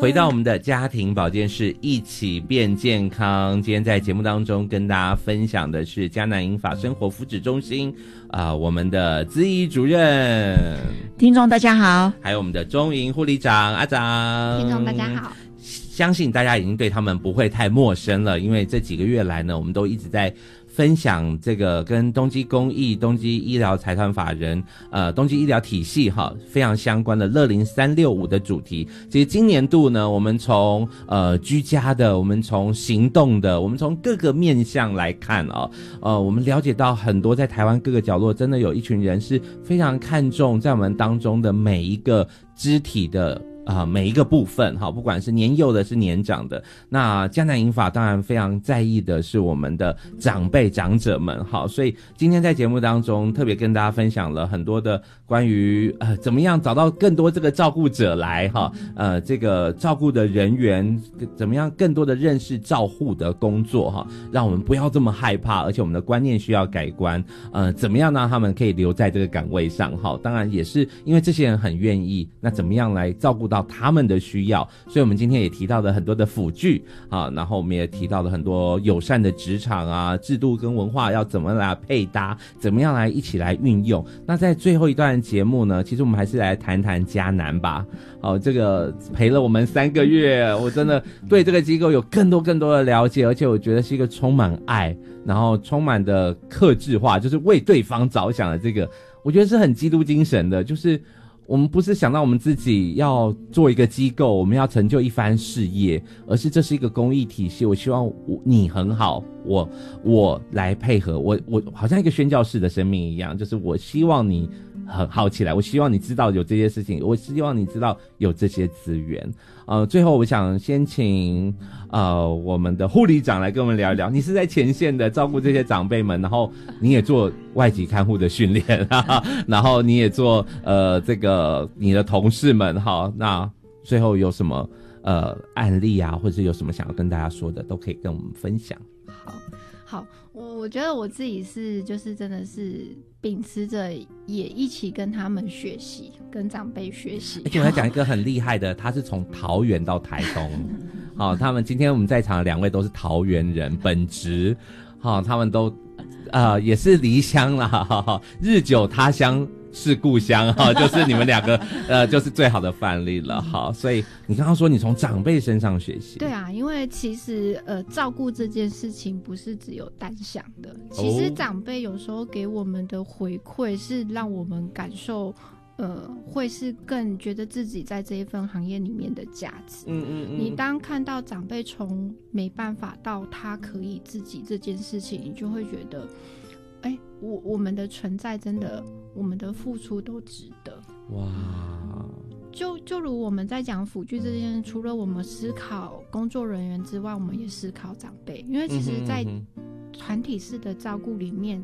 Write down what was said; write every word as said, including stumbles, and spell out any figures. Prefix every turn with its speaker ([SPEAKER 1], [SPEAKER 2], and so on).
[SPEAKER 1] 回到我们的家庭保健室，一起变健康。今天在节目当中跟大家分享的是嘉南银发生活福祉中心啊、呃，我们的资仪主任，
[SPEAKER 2] 听众大家好，
[SPEAKER 1] 还有我们的中营护理长阿长，
[SPEAKER 3] 听众大家好。
[SPEAKER 1] 相信大家已经对他们不会太陌生了，因为这几个月来呢，我们都一直在分享这个跟东基公益、东基医疗财团法人、呃东基医疗体系哈非常相关的乐龄三六五的主题。其实今年度呢，我们从呃居家的，我们从行动的，我们从各个面向来看啊、哦，呃，我们了解到很多在台湾各个角落，真的有一群人是非常看重在我们当中的每一个肢体的。啊、呃，每一个部分哈，不管是年幼的，是年长的，那嘉南银发当然非常在意的是我们的长辈长者们哈，所以今天在节目当中特别跟大家分享了很多的关于呃怎么样找到更多这个照顾者来哈，呃这个照顾的人员怎么样更多的认识照护的工作哈，让我们不要这么害怕，而且我们的观念需要改观，呃怎么样让他们可以留在这个岗位上哈，当然也是因为这些人很愿意，那怎么样来照顾到他们的需要，所以我们今天也提到了很多的辅具啊，然后我们也提到了很多友善的职场啊，制度跟文化要怎么来配搭，怎么样来一起来运用。那在最后一段节目呢，其实我们还是来谈谈嘉南吧。哦，这个陪了我们三个月，我真的对这个机构有更多更多的了解，而且我觉得是一个充满爱，然后充满的客制化，就是为对方着想的这个，我觉得是很基督精神的，就是我们不是想到我们自己要做一个机构，我们要成就一番事业，而是这是一个公益体系。我希望我你很好，我我来配合，我我好像一个宣教士的生命一样，就是我希望你很好起来，我希望你知道有这些事情，我希望你知道有这些资源。呃，最后我想先请呃我们的护理长来跟我们聊一聊，你是在前线的照顾这些长辈们，然后你也做外籍看护的训练，哈哈，然后你也做呃这个你的同事们哈，那最后有什么呃案例啊，或者有什么想要跟大家说的，都可以跟我们分享。
[SPEAKER 3] 好，好，我我觉得我自己是就是真的是秉持着也一起跟他们学习，跟长辈学习。
[SPEAKER 1] 而且我要讲一个很厉害的，他是从桃园到台东，好，他们今天我们在场的两位都是桃园人，本职，好，他们都呃也是离乡啦，哈哈，日久他乡是故乡哈，就是你们两个呃就是最好的范例了哈。所以你刚刚说你从长辈身上学习，
[SPEAKER 3] 对啊，因为其实呃照顾这件事情不是只有单向的，其实长辈有时候给我们的回馈是让我们感受呃会是更觉得自己在这一份行业里面的价值。嗯嗯嗯，你当看到长辈从没办法到他可以自己这件事情，你就会觉得哎，我我们的存在真的，我们的付出都值得。哇！就就如我们在讲辅具这件事，除了我们思考工作人员之外，我们也思考长辈，因为其实在团体式的照顾里面，